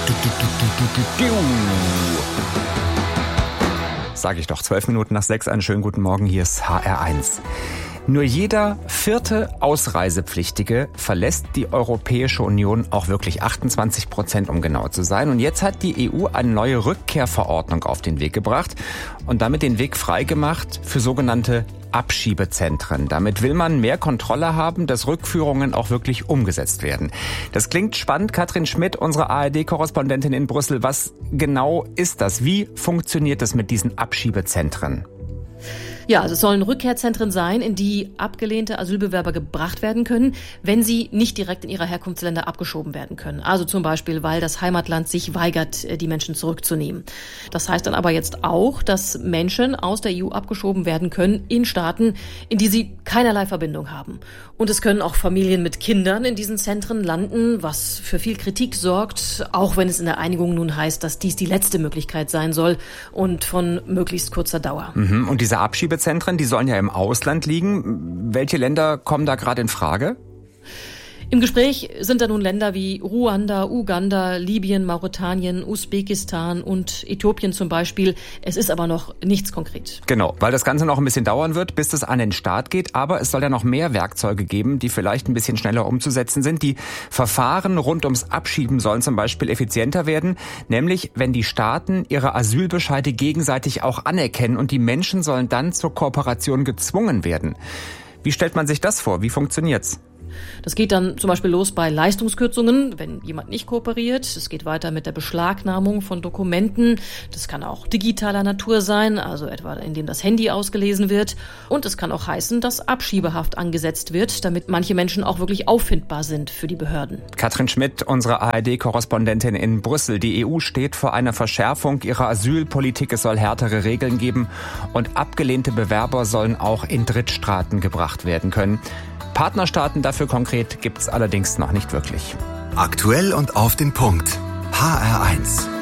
Sag ich doch, 6:12, einen schönen guten Morgen, hier ist HR1. Nur jeder 4. Ausreisepflichtige verlässt die Europäische Union, auch wirklich 28%, um genau zu sein. Und jetzt hat die EU eine neue Rückkehrverordnung auf den Weg gebracht und damit den Weg freigemacht für sogenannte Abschiebezentren. Damit will man mehr Kontrolle haben, dass Rückführungen auch wirklich umgesetzt werden. Das klingt spannend. Katrin Schmidt, unsere ARD-Korrespondentin in Brüssel. Was genau ist das? Wie funktioniert das mit diesen Abschiebezentren? Ja, also es sollen Rückkehrzentren sein, in die abgelehnte Asylbewerber gebracht werden können, wenn sie nicht direkt in ihre Herkunftsländer abgeschoben werden können. Also zum Beispiel, weil das Heimatland sich weigert, die Menschen zurückzunehmen. Das heißt dann aber jetzt auch, dass Menschen aus der EU abgeschoben werden können in Staaten, in die sie keinerlei Verbindung haben. Und es können auch Familien mit Kindern in diesen Zentren landen, was für viel Kritik sorgt, auch wenn es in der Einigung nun heißt, dass dies die letzte Möglichkeit sein soll und von möglichst kurzer Dauer. Und diese Abschiebezentren, die sollen ja im Ausland liegen. Welche Länder kommen da gerade in Frage? Im Gespräch sind da nun Länder wie Ruanda, Uganda, Libyen, Mauretanien, Usbekistan und Äthiopien zum Beispiel. Es ist aber noch nichts konkret. Genau, weil das Ganze noch ein bisschen dauern wird, bis es an den Start geht. Aber es soll ja noch mehr Werkzeuge geben, die vielleicht ein bisschen schneller umzusetzen sind. Die Verfahren rund ums Abschieben sollen zum Beispiel effizienter werden. Nämlich, wenn die Staaten ihre Asylbescheide gegenseitig auch anerkennen und die Menschen sollen dann zur Kooperation gezwungen werden. Wie stellt man sich das vor? Wie funktioniert's? Das geht dann zum Beispiel los bei Leistungskürzungen, wenn jemand nicht kooperiert. Es geht weiter mit der Beschlagnahmung von Dokumenten. Das kann auch digitaler Natur sein, also etwa indem das Handy ausgelesen wird. Und es kann auch heißen, dass Abschiebehaft angesetzt wird, damit manche Menschen auch wirklich auffindbar sind für die Behörden. Katrin Schmidt, unsere ARD-Korrespondentin in Brüssel. Die EU steht vor einer Verschärfung ihrer Asylpolitik. Es soll härtere Regeln geben und abgelehnte Bewerber sollen auch in Drittstaaten gebracht werden können. Partnerstaaten dafür konkret gibt's allerdings noch nicht wirklich. Aktuell und auf den Punkt. HR1.